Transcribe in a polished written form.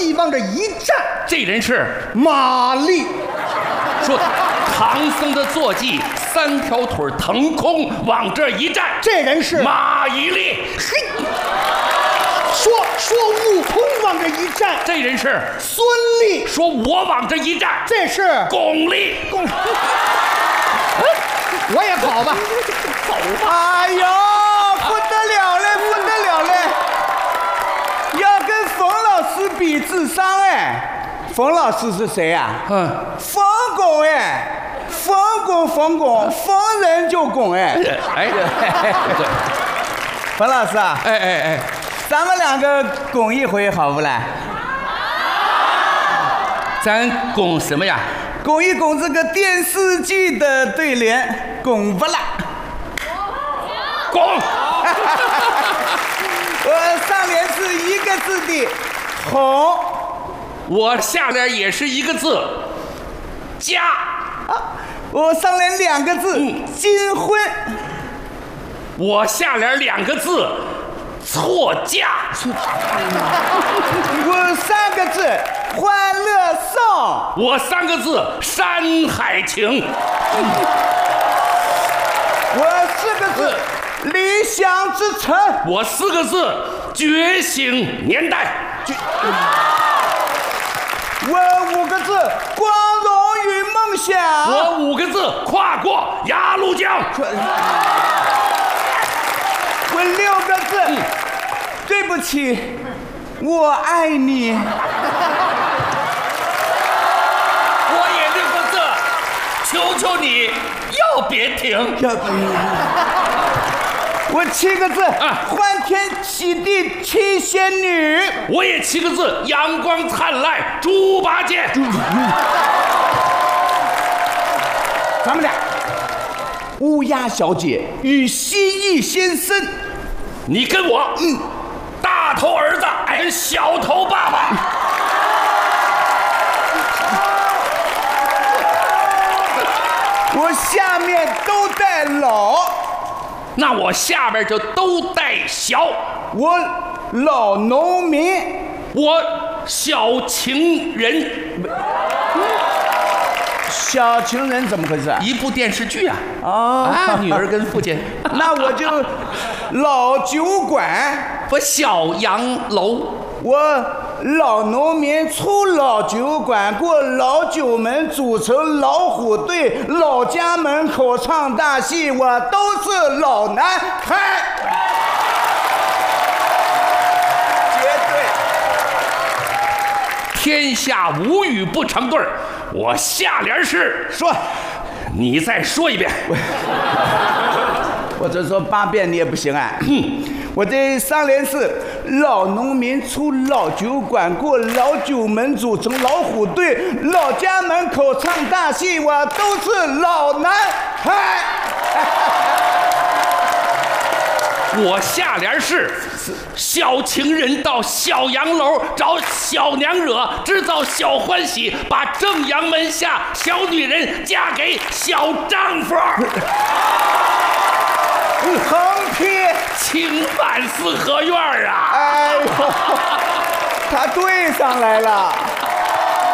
力往这一站， 这人是马力。 说唐僧的坐骑3条腿腾空往这一站， 这人是马一力。 嘿，说悟空往这一站， 这人是孙俪。 说我往这一站， 这是巩俐。 我也跑吧， 走吧。 哎呦，不得了嘞，不得了嘞！要跟冯老师比智商哎。冯老师是谁呀？冯巩哎，冯巩，逢人就拱哎。 哎， 冯老师啊， 哎， 咱们两个拱一回好不啦？ 咱拱什么呀？ 拱一拱这个电视剧的对联，拱不啦？ 拱。 我上联是一个字的红。 我下联也是一个字，家。 我上联2个字，金婚。 我下联2个字，错家。 我3个字，欢乐颂。 我3个字，山海情。 我4个字，理想之城。 我4个字，觉醒年代。 我5个字，光荣与梦想。 我5个字，跨过鸭绿江。 我6个字，对不起，我爱你。 我也6个字，求求你要别停。 我7个字，欢天喜地七仙女。 我也7个字，阳光灿烂猪八戒。 咱们俩，乌鸦小姐与蜥蜴先生。 你跟我，大头儿子跟小头爸爸。 我下面都带老。 那我下边就都带小。 我老农民， 我小情人。 小情人怎么回事啊？ 一部电视剧啊。女儿跟父亲。 那我就老酒馆。 我小洋楼。 我老农民出老酒馆，过老九门，组成老虎队，老家门口唱大戏，我都是老男孩。绝对。 天下无语不成对儿。我下联是说， 你再说一遍。 我这说8遍你也不行啊。我这上联是老农民出老酒馆，过老九门，组成老虎队，老家门口唱大戏，我都是老男孩。 我下联是小情人到小洋楼找小娘惹，制造小欢喜，把正阳门下小女人嫁给小丈夫。 横批清反四合院啊！ 哎呦，他对上来了。